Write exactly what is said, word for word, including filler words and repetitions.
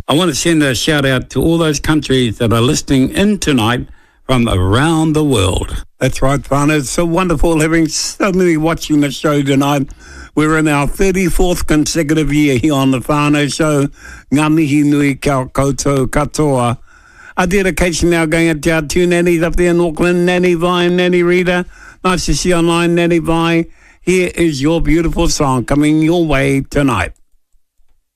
I want to send a shout out to all those countries that are listening in tonight from around the world. That's right, whānau. It's so wonderful having so many watching the show tonight. We're in our thirty-fourth consecutive year here on the Whānau Show. Ngā mihi nui kia koutou katoa. A dedication now going out to our two nannies up there in Auckland, Nanny Vi and Nanny Rita. Nice to see you online, Nanny Vi. Here is your beautiful song coming your way tonight.